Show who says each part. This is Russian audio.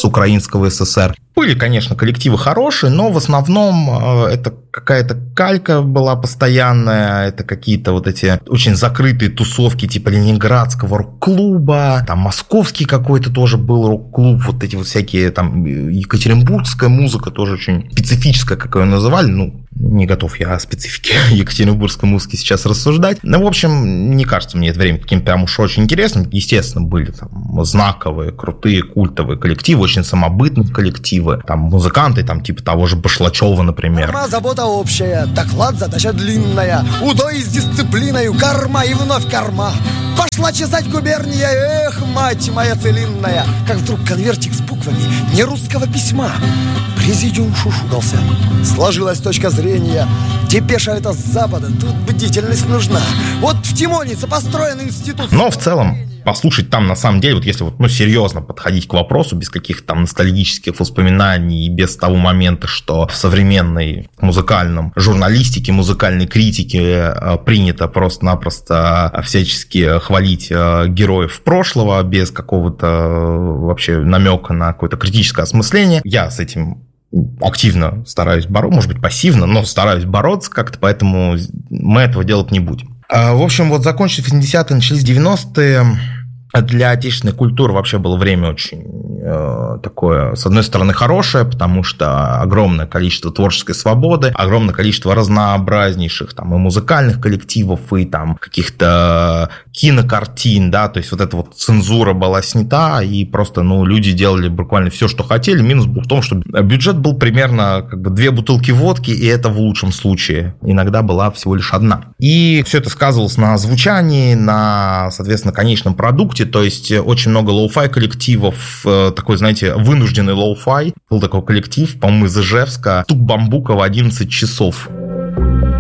Speaker 1: с украинского СССР. Были, конечно, коллективы хорошие, но в основном это какая-то калька была постоянная, это какие-то вот эти очень закрытые тусовки типа ленинградского рок-клуба, там московский какой-то тоже был рок-клуб, вот эти вот всякие там екатеринбургская музыка тоже очень специфическая, как ее называли, ну, не готов я о специфике екатеринбургской музыки сейчас рассуждать. Ну, в общем, не кажется мне это время каким-то прям уж очень интересным. Естественно, были там знаковые, крутые, культовые коллективы, очень самобытные коллективы, там музыканты, там типа того же Башлачева, например.
Speaker 2: Карма, забота общая, доклад, задача длинная, удой с дисциплиною, карма и вновь карма. Пошла чесать губерния, эх, мать моя целинная, как вдруг конвертик с буквами нерусского письма. Президиум шушукался. Сложилась точка зрения. Депеша это с запада, тут бдительность нужна. Вот в Тимонице построен институт.
Speaker 1: Но в целом послушать там на самом деле, вот если вот, ну, серьезно подходить к вопросу, без каких-то там ностальгических воспоминаний и без того момента, что в современной музыкальном журналистике, музыкальной критике принято просто-напросто всячески хвалить героев прошлого без какого-то вообще намека на какое-то критическое осмысление. Я с этим активно стараюсь бороться, может быть, пассивно, но стараюсь бороться как-то, поэтому мы этого делать не будем. В общем, вот закончились 80-е, начались 90-е. Для отечественной культуры вообще было время очень такое, с одной стороны, хорошее, потому что огромное количество творческой свободы, огромное количество разнообразнейших там и музыкальных коллективов, и там каких-то кинокартин, да, то есть вот эта вот цензура была снята, и просто, ну, люди делали буквально все, что хотели. Минус был в том, что бюджет был примерно как бы 2 бутылки водки, и это в лучшем случае. Иногда была всего лишь одна. И все это сказывалось на звучании, на, соответственно, конечном продукте, то есть очень много лоу-фай коллективов, такой, знаете, вынужденный лоу-фай. Был такой коллектив, по-моему, из Ижевска, «Тук бамбука в 11 часов».